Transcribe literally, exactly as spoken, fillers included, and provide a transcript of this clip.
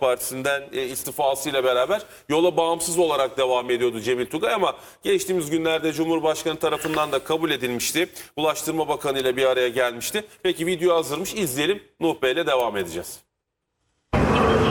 Partisi'nden e, istifasıyla beraber yola bağımsız olarak devam ediyordu Cemil Tugay ama geçtiğimiz günlerde Cumhurbaşkanı tarafından da kabul edilmişti. Ulaştırma Bakanı ile bir araya gelmişti. Peki video hazırmış, izleyelim. Nuh Bey ile devam edeceğiz.